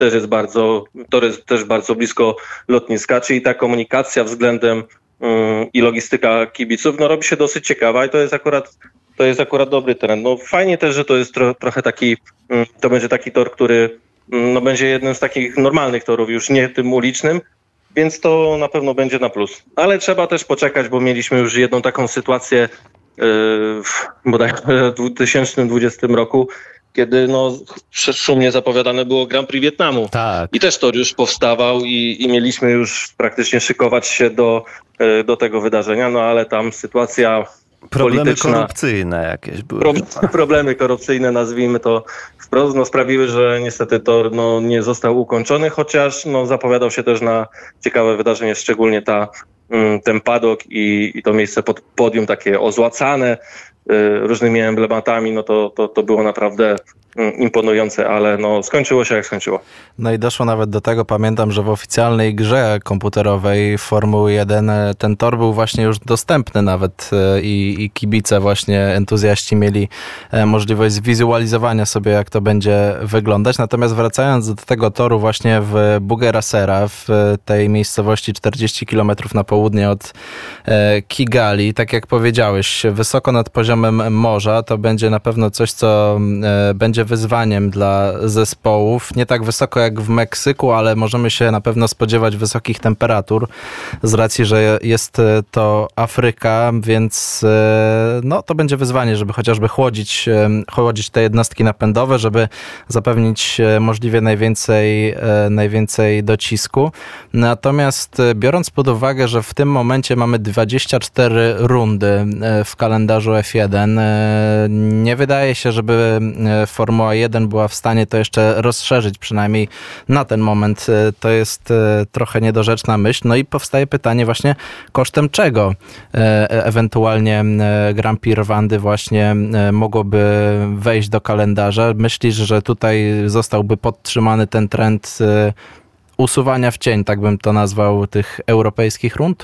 też bardzo blisko lotniska, czyli ta komunikacja względem i logistyka kibiców robi się dosyć ciekawa i to jest akurat dobry trend. No fajnie też, że to jest trochę taki, to będzie taki tor, który będzie jednym z takich normalnych torów, już nie tym ulicznym, więc to na pewno będzie na plus. Ale trzeba też poczekać, bo mieliśmy już jedną taką sytuację bodajże w 2020 roku, kiedy szumnie zapowiadane było Grand Prix Wietnamu. Tak. I też tor już powstawał i mieliśmy już praktycznie szykować się do tego wydarzenia, ale tam sytuacja problemy korupcyjne jakieś były. Problemy korupcyjne, nazwijmy to wprost, sprawiły, że niestety tor nie został ukończony, chociaż zapowiadał się też na ciekawe wydarzenie, szczególnie ten paddock i to miejsce pod podium takie ozłacane różnymi emblematami, to było naprawdę imponujące, ale skończyło się jak skończyło. No i doszło nawet do tego, pamiętam, że w oficjalnej grze komputerowej Formuły 1 ten tor był właśnie już dostępny nawet i kibice, właśnie entuzjaści mieli możliwość zwizualizowania sobie, jak to będzie wyglądać. Natomiast wracając do tego toru właśnie w Bugerasera, w tej miejscowości 40 km na południe od Kigali, tak jak powiedziałeś, wysoko nad poziomem morza, to będzie na pewno coś, co będzie wyzwaniem dla zespołów. Nie tak wysoko jak w Meksyku, ale możemy się na pewno spodziewać wysokich temperatur z racji, że jest to Afryka, więc to będzie wyzwanie, żeby chociażby chłodzić te jednostki napędowe, żeby zapewnić możliwie najwięcej docisku. Natomiast biorąc pod uwagę, że w tym momencie mamy 24 rundy w kalendarzu F1, nie wydaje się, żeby Formuła 1 była w stanie to jeszcze rozszerzyć, przynajmniej na ten moment. To jest trochę niedorzeczna myśl. No i powstaje pytanie właśnie, kosztem czego ewentualnie Grand Prix Rwandy właśnie mogłoby wejść do kalendarza. Myślisz, że tutaj zostałby podtrzymany ten trend usuwania w cień, tak bym to nazwał, tych europejskich rund?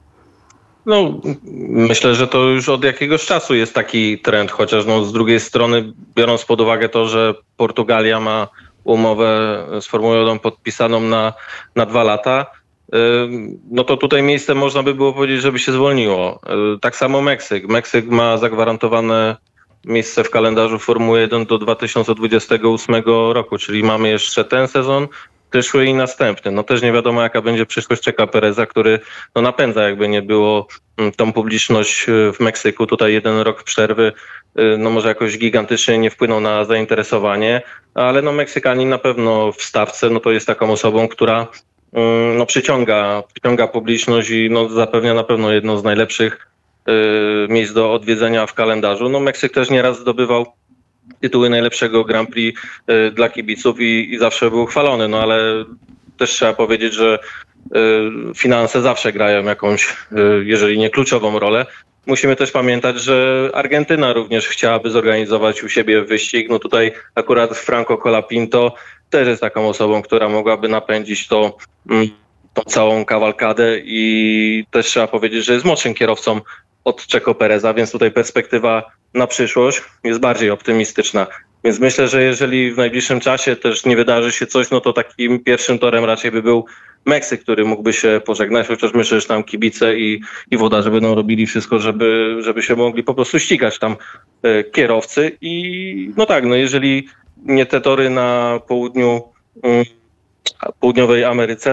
Myślę, że to już od jakiegoś czasu jest taki trend, chociaż z drugiej strony, biorąc pod uwagę to, że Portugalia ma umowę z Formułą 1 podpisaną na 2 lata, to tutaj miejsce można by było powiedzieć, żeby się zwolniło. Tak samo Meksyk. Meksyk ma zagwarantowane miejsce w kalendarzu Formuły 1 do 2028 roku, czyli mamy jeszcze ten sezon, przyszły i następny. Też nie wiadomo, jaka będzie przyszłość Czeka Pereza, który napędza, jakby nie było, tą publiczność w Meksyku. Tutaj 1 rok przerwy może jakoś gigantycznie nie wpłynął na zainteresowanie, ale Meksykanin na pewno w stawce to jest taką osobą, która przyciąga publiczność i zapewnia na pewno jedno z najlepszych miejsc do odwiedzenia w kalendarzu. Meksyk też nieraz zdobywał tytuły najlepszego Grand Prix dla kibiców i zawsze był chwalony, ale też trzeba powiedzieć, że finanse zawsze grają jakąś, jeżeli nie kluczową rolę. Musimy też pamiętać, że Argentyna również chciałaby zorganizować u siebie wyścig. Tutaj akurat Franco Colapinto też jest taką osobą, która mogłaby napędzić tą całą kawalkadę i też trzeba powiedzieć, że jest młodszym kierowcą od Checo Pereza, więc tutaj perspektywa na przyszłość jest bardziej optymistyczna. Więc myślę, że jeżeli w najbliższym czasie też nie wydarzy się coś, to takim pierwszym torem raczej by był Meksyk, który mógłby się pożegnać, chociaż myślę, że tam kibice i włodarze będą robili wszystko, żeby się mogli po prostu ścigać tam kierowcy. I jeżeli nie te tory na południowej Ameryce,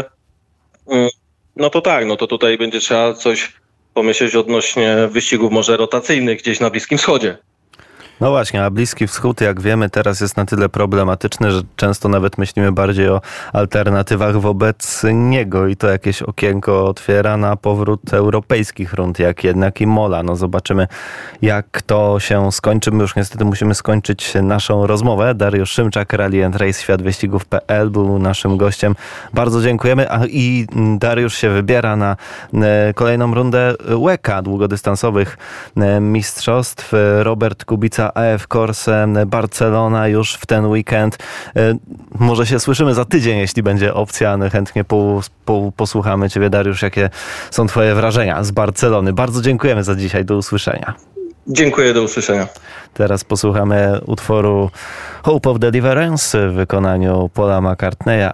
to tutaj będzie trzeba coś pomyśleć odnośnie wyścigów może rotacyjnych gdzieś na Bliskim Wschodzie. No właśnie, a Bliski Wschód, jak wiemy, teraz jest na tyle problematyczny, że często nawet myślimy bardziej o alternatywach wobec niego i to jakieś okienko otwiera na powrót europejskich rund, jak jednak i Mola. Zobaczymy, jak to się skończy. My już niestety musimy skończyć naszą rozmowę. Dariusz Szymczak, Rally & Race, światwyścigów.pl był naszym gościem. Bardzo dziękujemy. I Dariusz się wybiera na kolejną rundę WEC-a, długodystansowych mistrzostw. Robert Kubica, AF Corse Barcelona już w ten weekend. Może się słyszymy za tydzień, jeśli będzie opcja. Chętnie posłuchamy Ciebie, Dariusz, jakie są Twoje wrażenia z Barcelony. Bardzo dziękujemy za dzisiaj. Do usłyszenia. Dziękuję, do usłyszenia. Teraz posłuchamy utworu Hope of Deliverance w wykonaniu Paula McCartneya,